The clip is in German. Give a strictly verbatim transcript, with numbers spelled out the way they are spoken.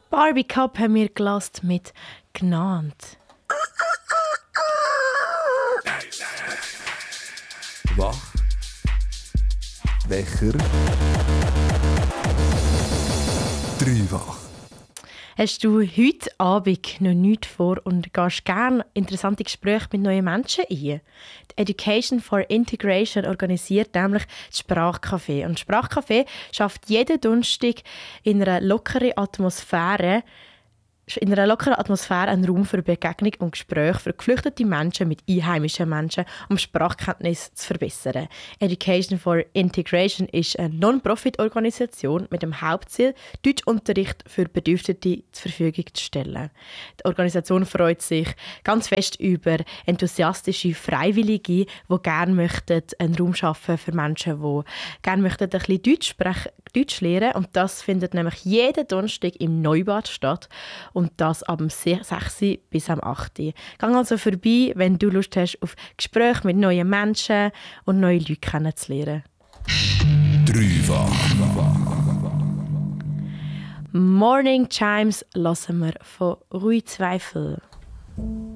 Barbie Cup haben wir gelassen mit «Gnade». Wach. Wecher. Dreifach. Hast du heute Abend noch nichts vor und gehst gerne interessante Gespräche mit neuen Menschen ein? Die Education for Integration organisiert nämlich das Sprachcafé. Und das Sprachcafé schafft jeden Donnerstag in einer lockeren Atmosphäre in einer lockeren Atmosphäre einen Raum für Begegnung und Gespräch für geflüchtete Menschen mit einheimischen Menschen, um Sprachkenntnis zu verbessern. Education for Integration ist eine Non-Profit-Organisation mit dem Hauptziel, Deutschunterricht für Bedürftige zur Verfügung zu stellen. Die Organisation freut sich ganz fest über enthusiastische Freiwillige, die gerne möchten einen Raum schaffen für Menschen, die gerne möchten ein bisschen Deutsch sprechen, Deutsch lernen. Und das findet nämlich jeden Donnerstag im Neubad statt. Und das ab dem sechs bis am acht. Geh also vorbei, wenn du Lust hast auf Gespräche mit neuen Menschen und neue Leute kennenzulernen. Dreifach. Morning Chimes hören wir von Rui Zweifel.